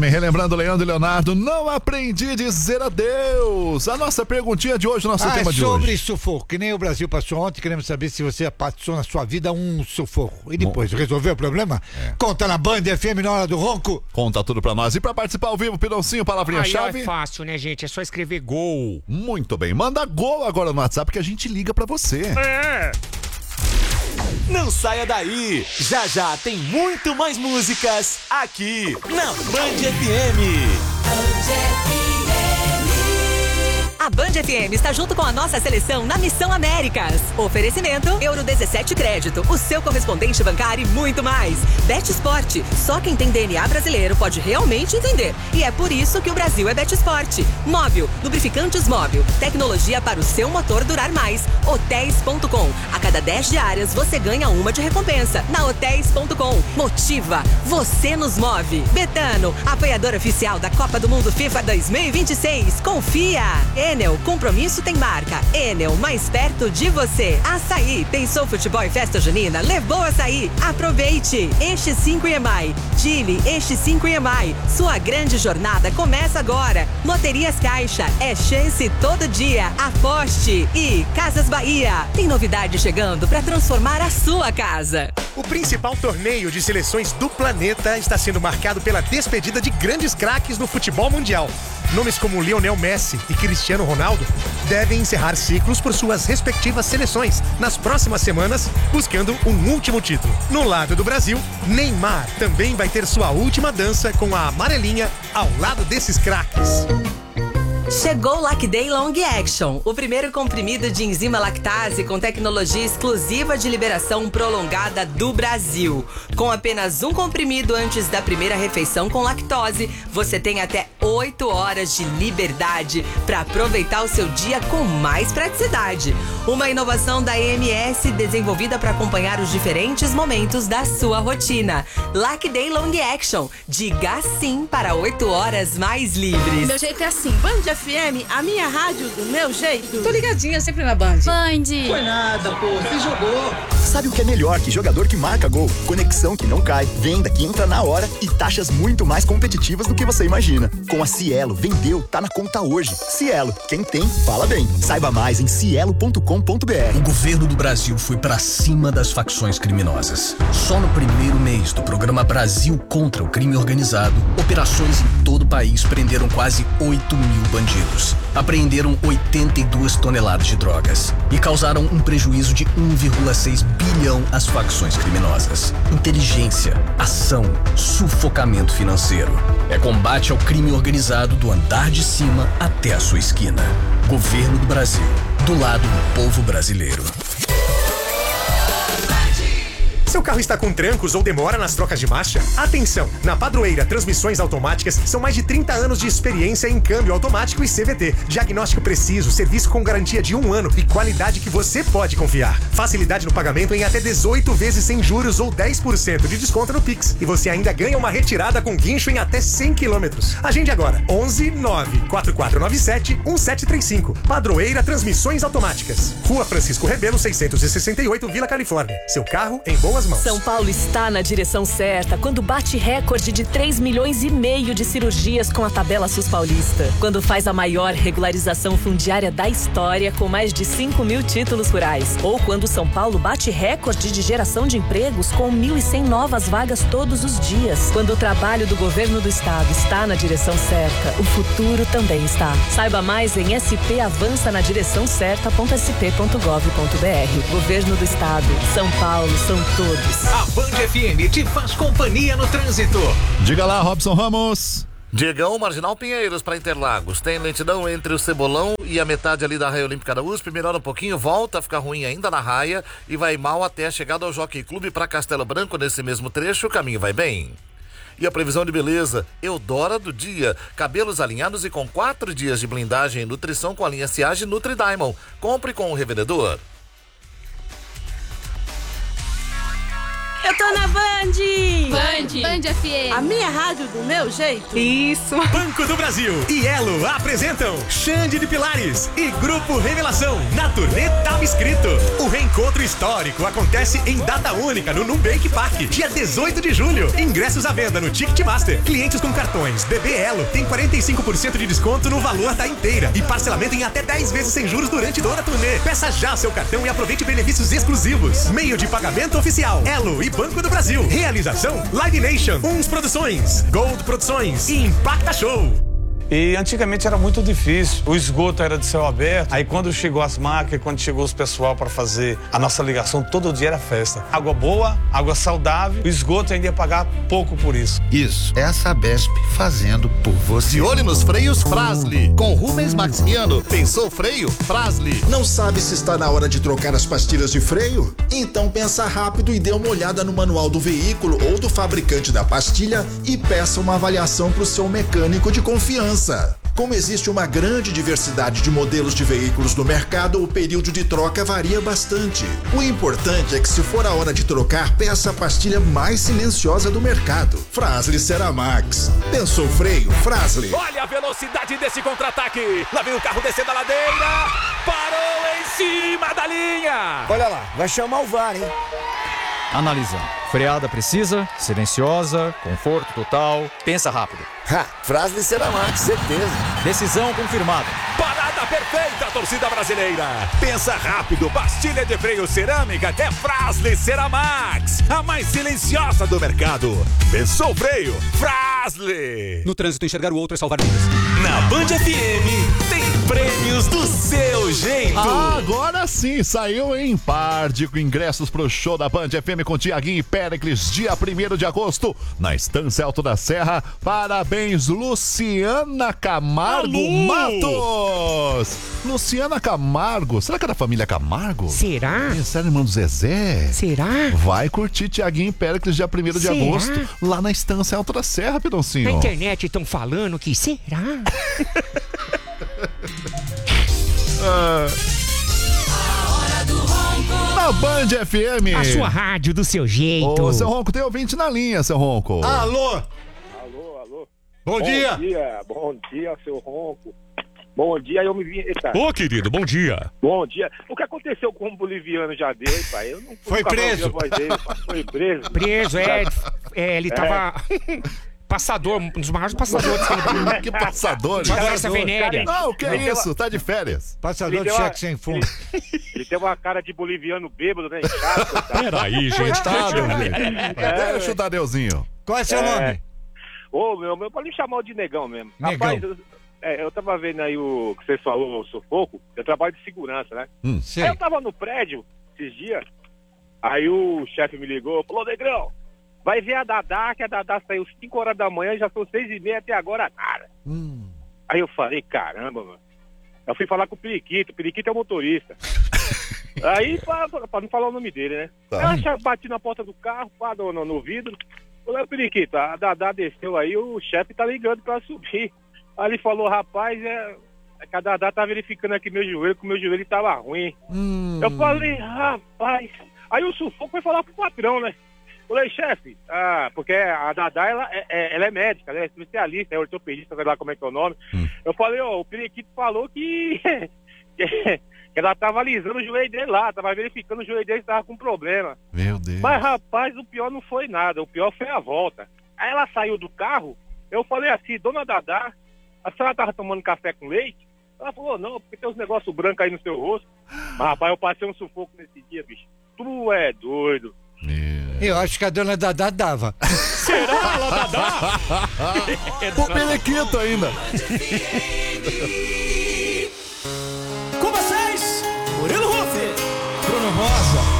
Relembrando, Leandro e Leonardo, não aprendi a dizer adeus. A nossa perguntinha de hoje, nosso tema de hoje. Sobre sufoco, que nem o Brasil passou ontem, queremos saber se você passou na sua vida um sufoco. E depois, resolveu o problema? Conta na Band FM na hora do ronco. Conta tudo pra nós. E pra participar ao vivo, Pidãozinho, palavrinha-chave. É fácil, né, gente? É só escrever gol. Muito bem, manda gol agora no WhatsApp que a gente liga pra você. Não saia daí! Já já tem muito mais músicas aqui na Band FM. A Band FM está junto com a nossa seleção na Missão Américas. Oferecimento Euro 17 Crédito, o seu correspondente bancário e muito mais. BetSport, só quem tem DNA brasileiro pode realmente entender. E é por isso que o Brasil é BetSport. Móvel, lubrificantes Móvel, tecnologia para o seu motor durar mais. Hotéis.com, a cada 10 diárias você ganha uma de recompensa. Na Hotéis.com, motiva, você nos move. Betano, apoiador oficial da Copa do Mundo FIFA 2026. Confia! Enel, compromisso tem marca. Enel, mais perto de você. Açaí, pensou futebol e festa junina? Levou açaí. Aproveite. Eixo 5 EMAI. Chile, Eixo 5 EMAI. Sua grande jornada começa agora. Loterias Caixa, é chance todo dia. Aposte. E Casas Bahia, tem novidade chegando para transformar a sua casa. O principal torneio de seleções do planeta está sendo marcado pela despedida de grandes craques no futebol mundial. Nomes como Lionel Messi e Cristiano Ronaldo devem encerrar ciclos por suas respectivas seleções nas próximas semanas, buscando um último título. No lado do Brasil, Neymar também vai ter sua última dança com a amarelinha ao lado desses craques. Chegou o Lacday Long Action, o primeiro comprimido de enzima lactase com tecnologia exclusiva de liberação prolongada do Brasil. Com apenas um comprimido antes da primeira refeição com lactose, você tem até 8 horas de liberdade para aproveitar o seu dia com mais praticidade. Uma inovação da EMS desenvolvida para acompanhar os diferentes momentos da sua rotina. Lacday Long Action, diga sim para 8 horas mais livres. Meu jeito é assim, Band FM, a minha rádio do meu jeito. Tô ligadinha sempre na Band. Band. Foi nada, pô, você jogou. Sabe o que é melhor que jogador que marca gol? Conexão que não cai, venda que entra na hora e taxas muito mais competitivas do que você imagina. Com a Cielo, vendeu, tá na conta hoje. Cielo, quem tem, fala bem. Saiba mais em cielo.com.br. O governo do Brasil foi pra cima das facções criminosas. Só no primeiro mês do programa Brasil contra o Crime Organizado, operações em todo o país prenderam quase 8 mil bandidos. Apreenderam 82 toneladas de drogas e causaram um prejuízo de 1,6 bilhão às facções criminosas. Inteligência, ação, sufocamento financeiro. É combate ao crime organizado do andar de cima até a sua esquina. Governo do Brasil, do lado do povo brasileiro. Seu carro está com trancos ou demora nas trocas de marcha? Atenção! Na Padroeira Transmissões Automáticas são mais de 30 anos de experiência em câmbio automático e CVT. Diagnóstico preciso, serviço com garantia de 1 ano e qualidade que você pode confiar. Facilidade no pagamento em até 18 vezes sem juros ou 10% de desconto no Pix. E você ainda ganha uma retirada com guincho em até 100 quilômetros. Agende agora. 11 94497 1735. Padroeira Transmissões Automáticas. Rua Francisco Rebelo 668, Vila Califórnia. Seu carro em boas mãos. São Paulo está na direção certa quando bate recorde de 3,5 milhões de cirurgias com a tabela SUS Paulista. Quando faz a maior regularização fundiária da história com mais de 5 mil títulos rurais. Ou quando São Paulo bate recorde de geração de empregos com 1.100 novas vagas todos os dias. Quando o trabalho do governo do estado está na direção certa, o futuro também está. Saiba mais em spavança-na-direção-certa.sp.gov.br. Governo do estado, São Paulo, são todos. A Band FM te faz companhia no trânsito. Diga lá, Robson Ramos. Diegão, Marginal Pinheiros para Interlagos. Tem lentidão entre o Cebolão e a metade ali da Raia Olímpica da USP. Melhora um pouquinho, volta a ficar ruim ainda na raia e vai mal até a chegada ao Jockey Clube para Castelo Branco. Nesse mesmo trecho, o caminho vai bem. E a previsão de beleza, Eudora do dia. Cabelos alinhados e com 4 dias de blindagem e nutrição com a linha Ciage Nutri Diamond. Compre com o revendedor. Eu tô na Band! Band FM. A minha rádio do meu jeito. Isso. Banco do Brasil e Elo apresentam Xande de Pilares e Grupo Revelação na turnê Tava Escrito. O reencontro histórico acontece em data única no Nubank Park, dia 18 de julho. Ingressos à venda no Ticketmaster. Clientes com cartões BB Elo tem 45% de desconto no valor da inteira e parcelamento em até 10 vezes sem juros durante toda a turnê. Peça já seu cartão e aproveite benefícios exclusivos. Meio de pagamento oficial Elo e Banco do Brasil. Realização Live Nation, Uns Produções, Gold Produções e Impacta Show. E antigamente era muito difícil, o esgoto era de céu aberto, aí quando chegou as máquinas, quando chegou os pessoal para fazer a nossa ligação, todo dia era festa. Água boa, água saudável, o esgoto ainda ia pagar pouco por isso. Isso, é a Sabesp fazendo por você. De olho nos freios Fras-le, com Rubens Maximiano. Pensou freio? Fras-le. Não sabe se está na hora de trocar as pastilhas de freio? Então pensa rápido e dê uma olhada no manual do veículo ou do fabricante da pastilha e peça uma avaliação para o seu mecânico de confiança. Como existe uma grande diversidade de modelos de veículos no mercado, o período de troca varia bastante. O importante é que, se for a hora de trocar, peça a pastilha mais silenciosa do mercado. Fras-le Ceramax. Pensou freio? Fras-le. Olha a velocidade desse contra-ataque. Lá vem o carro descendo a ladeira. Parou em cima da linha. Olha lá, vai chamar o VAR, hein? Analisando. Freada precisa, silenciosa, conforto total. Pensa rápido. Fras-le Ceramax, certeza. Decisão confirmada. Parada perfeita, torcida brasileira. Pensa rápido, pastilha de freio cerâmica é Fras-le Ceramax, a mais silenciosa do mercado. Pensou freio? Fras-le. No trânsito, enxergar o outro é salvar vidas. Na Band FM tem prêmios do seu jeito. Agora sim, saiu em Parde com ingressos pro show da Band FM com Tiaguinho e Péricles, dia 1º de agosto, na Estância Alto da Serra. Parabéns, Luciana Camargo. Alô! Matos. Luciana Camargo, será que é da família Camargo? Será? Essa é irmã do Zezé? Será? Vai curtir Tiaguinho e Péricles, dia 1º de agosto, lá na Estância Alto da Serra, Pidoncinho. Na internet estão falando que será? Na Band FM. A sua rádio do seu jeito. Ô, seu Ronco, tem ouvinte na linha, seu Ronco. Alô? Alô? Bom dia. Bom dia, seu Ronco. Bom dia, eu me vim... Eita. Ô, querido, bom dia. Bom dia. O que aconteceu com o boliviano já deu, hein, pai? Eu não foi preso. Foi preso. Preso, ele tava... Passador, um dos maiores passadores que ele... Que passador? Doença venérea. Não, que é isso? Tá de férias. Passador de cheque sem fundo. Ele tem uma cara de boliviano bêbado, né? Chato, tá? Peraí, gente. Coitado, Deixa o Tadeuzinho. Qual é seu nome? Ô, meu, pode me chamar de negão mesmo. Negão. Rapaz, eu tava vendo aí o que você falou, o sufoco. Eu trabalho de segurança, né? Sim. Aí eu tava no prédio esses dias. Aí o chefe me ligou, falou, negrão, vai ver a Dadá, que a Dadá saiu 5 horas da manhã, já são 6h30 até agora, nada. Aí eu falei, caramba, mano. Eu fui falar com o Periquito é o motorista. Aí, pra não falar o nome dele, né? Tá. Aí eu bati na porta do carro, no vidro. Falei, Periquito, a Dadá desceu aí, o chefe tá ligando pra subir. Aí ele falou, rapaz, que a Dadá tá verificando aqui meu joelho, que o meu joelho tava ruim. Eu falei, rapaz... Aí o sufoco foi falar pro patrão, né? Falei, chefe, porque a Dadá, ela é médica, ela é especialista, é ortopedista, sei lá como é que é o nome. Eu falei, o Periquito falou que ela tava alisando o joelho dele lá, tava verificando o joelho dele, tava com problema. Meu Deus. Mas, rapaz, o pior não foi nada, o pior foi a volta. Aí ela saiu do carro, eu falei assim, dona Dadá, a senhora tava tomando café com leite? Ela falou, não, porque tem uns negócios brancos aí no seu rosto. Mas, rapaz, eu passei um sufoco nesse dia, bicho. Tu é doido. Eu acho que a dona Dadá dava. Será ela Dadá? O Periquito ainda. Com vocês, Murilo Ruff, Bruno Rosa.